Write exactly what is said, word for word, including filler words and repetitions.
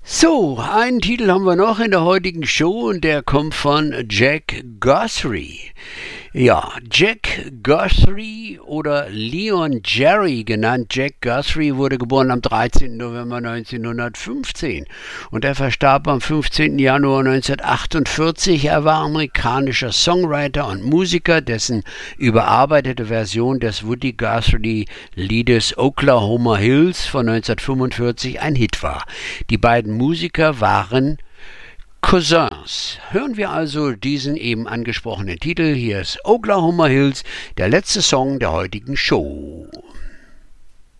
So, einen Titel haben wir noch in der heutigen Show und der kommt von Jack Guthrie. Ja, Jack Guthrie oder Leon Jerry genannt. Jack Guthrie wurde geboren am dreizehnten November neunzehnhundertfünfzehn und er verstarb am fünfzehnten Januar neunzehnhundertachtundvierzig. Er war amerikanischer Songwriter und Musiker, dessen überarbeitete Version des Woody Guthrie-Liedes Oklahoma Hills von neunzehnhundertfünfundvierzig ein Hit war. Die beiden Musiker waren Cousins. Hören wir also diesen eben angesprochenen Titel. Hier ist Oklahoma Hills, der letzte Song der heutigen Show.